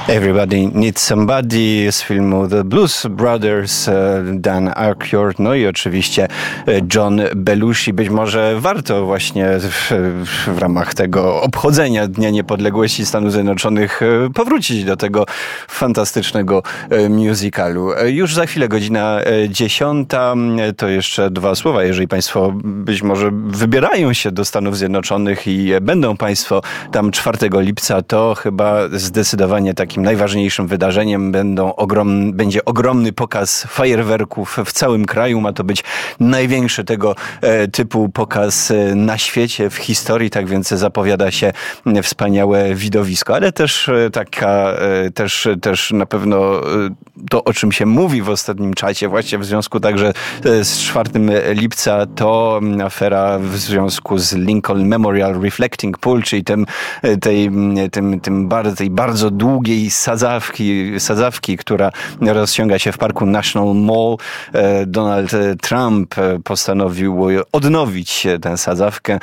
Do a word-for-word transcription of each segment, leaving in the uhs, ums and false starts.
Everybody Needs Somebody z filmu The Blues Brothers, Dan Aykroyd, no i oczywiście John Belushi. Być może warto właśnie w, w ramach tego obchodzenia Dnia Niepodległości Stanów Zjednoczonych powrócić do tego fantastycznego musicalu. Już za chwilę godzina dziesiąta, to jeszcze dwa słowa. Jeżeli Państwo być może wybierają się do Stanów Zjednoczonych i będą Państwo tam czwartego lipca, to chyba zdecydowanie takim najważniejszym wydarzeniem będą ogrom, będzie ogromny pokaz fajerwerków w całym kraju. Ma to być największy tego e, typu pokaz na świecie, w historii, tak więc zapowiada się wspaniałe widowisko, ale też e, taka, e, też, też na pewno e, to, o czym się mówi w ostatnim czasie, właśnie w związku także z czwartego lipca, to afera w związku z Lincoln Memorial Reflecting Pool, czyli tym, tej, tym, tym bardzo, tej bardzo długiej sadzawki, sadzawki, która rozciąga się w parku National Mall. Donald Trump postanowił odnowić tę sadzawkę,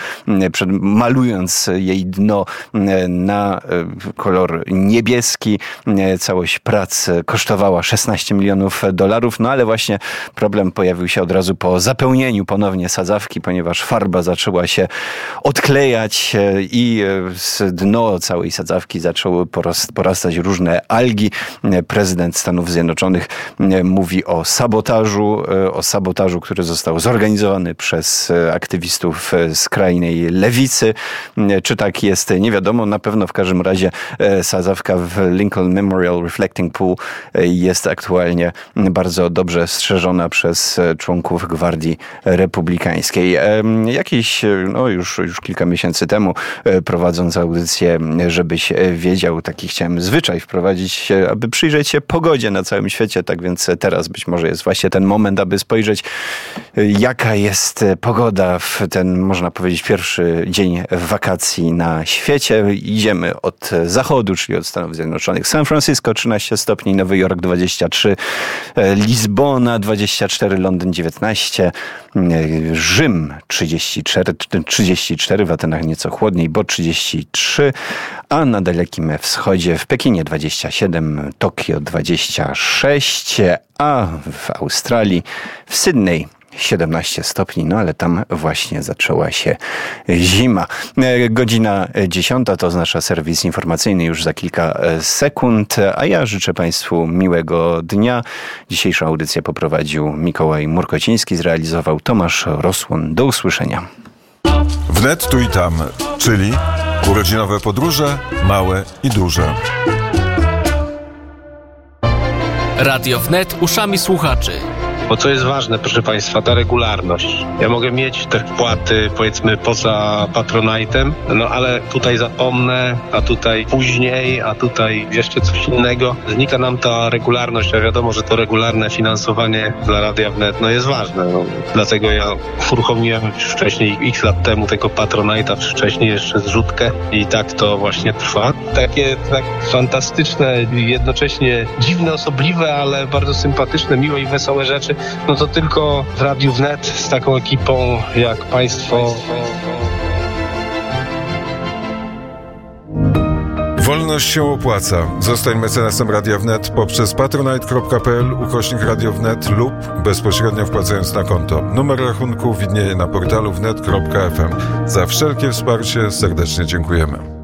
malując jej dno na kolor niebieski. Całość prac kosztowała szesnaście milionów dolarów, no ale właśnie problem pojawił się od razu po zapełnieniu ponownie sadzawki, ponieważ farba zaczęła się odklejać i z dno całej sadzawki zaczęły porastać różne algi. Prezydent Stanów Zjednoczonych mówi o sabotażu, o sabotażu, który został zorganizowany przez aktywistów skrajnej lewicy. Czy tak jest? Nie wiadomo. Na pewno w każdym razie sadzawka w Lincoln Memorial Reflecting Pool jest aktualnie bardzo dobrze strzeżona przez członków Gwardii Republikańskiej. Jakiś, no już, już kilka miesięcy temu, prowadząc audycję Żebyś Wiedział, taki chciałem zwyczaj wprowadzić, aby przyjrzeć się pogodzie na całym świecie. Tak więc teraz być może jest właśnie ten moment, aby spojrzeć, jaka jest pogoda w ten, można powiedzieć, pierwszy dzień wakacji na świecie. Idziemy od zachodu, czyli od Stanów Zjednoczonych. San Francisco trzynaście stopni, Nowy Jork dwadzieścia trzy, Lizbona dwadzieścia cztery, Londyn dziewiętnaście, Rzym trzydzieści cztery, trzydzieści cztery, w Atenach nieco chłodniej, bo trzydzieści trzy, a na Dalekim Wschodzie w Pekinie dwadzieścia siedem, Tokio dwadzieścia sześć, a w Australii, w Sydney siedemnaście stopni, no ale tam właśnie zaczęła się zima. Godzina dziesiąta to oznacza serwis informacyjny już za kilka sekund, a ja życzę Państwu miłego dnia. Dzisiejszą audycję poprowadził Mikołaj Murkociński, zrealizował Tomasz Rosłon. Do usłyszenia. Wnet tu i tam, czyli urodzinowe podróże, małe i duże. Radio Wnet uszami słuchaczy. Bo co jest ważne, proszę Państwa, ta regularność. Ja mogę mieć te wpłaty, powiedzmy, poza Patronite'em, no ale tutaj zapomnę, a tutaj później, a tutaj jeszcze coś innego. Znika nam ta regularność, a wiadomo, że to regularne finansowanie dla Radia Wnet no jest ważne. No. Dlatego ja uruchomiłem już wcześniej, x lat temu, tego Patronite'a, wcześniej jeszcze zrzutkę i tak to właśnie trwa. Takie tak fantastyczne, jednocześnie dziwne, osobliwe, ale bardzo sympatyczne, miłe i wesołe rzeczy. No to tylko w Radiu Wnet z taką ekipą jak Państwo. Wolność się opłaca. Zostań mecenasem Radia Wnet poprzez patronite.pl ukośnik Radio Wnet lub bezpośrednio wpłacając na konto. Numer rachunku widnieje na portalu wnet kropka f m. Za wszelkie wsparcie serdecznie dziękujemy.